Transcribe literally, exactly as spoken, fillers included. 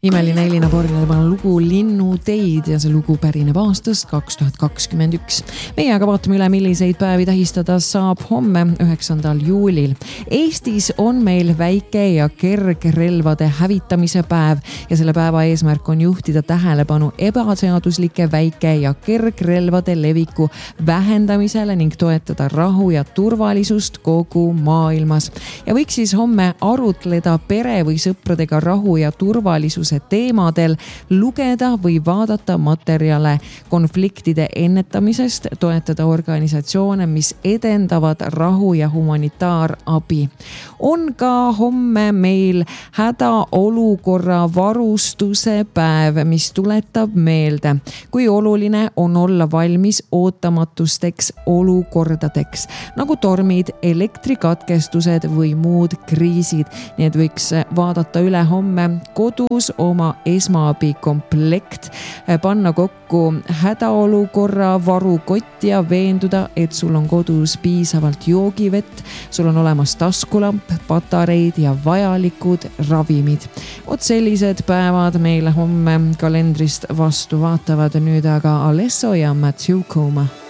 Imeline Elina Bornemaa lugu Linnuteid ja see lugu pärineb aastast kaks tuhat kakskümmend üks. Meie aga vaatame üle, milliseid päevi tähistada saab homme üheksandal juulil. Eestis on meil väike ja kergrelvade hävitamise päev ja selle päeva eesmärk on juhtida tähelepanu ebaseaduslike väike- ja kergrelvade leviku vähendamisele ning toetada rahu ja turvalisust kogu maailmas. Ja võiks siis homme arutleda pere või sõpradega rahu ja turvalisuse teemadel, lugeda või vaadata materjale konfliktide ennetamisest, toetada organisatsioone, mis edendavad rahu ja humanitaarabi. On ka homme meil hädaolukorra varustuse päev, mis tuletab meelde, kui oluline on olla valmis ootamatusteks olukordadeks, nagu tormid, elektrikatkestused või muud kriisid. Need võiks vaadata üle homme kodus oma esmaabikomplekt, panna kokku hädaolukorra varukott ja veenduda, et sul on kodus piisavalt joogivett, sul on olemas taskulamp, patareid ja vajalikud ravimid. Oot sellised päevad meile homme kalendrist vastu vaatavad nüüd aga Alesso ja Matthew Coma.